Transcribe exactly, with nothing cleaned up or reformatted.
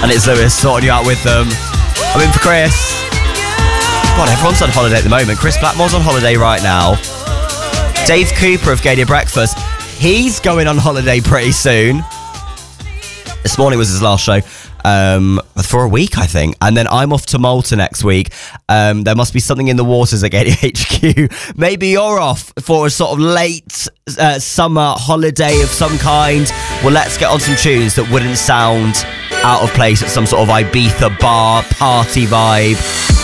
And it's Lewis sorting you out with them. I'm in for Chris. God, everyone's on holiday at the moment. Chris Blackmore's on holiday right now. Dave Cooper of Gadia Breakfast, he's going on holiday pretty soon. This morning was his last show. Um, for a week, I think. And then I'm off to Malta next week. Um, there must be something in the waters at Gadia H Q. Maybe you're off for a sort of late uh, summer holiday of some kind. Well, let's get on some tunes that wouldn't sound out of place at some sort of Ibiza bar party vibe.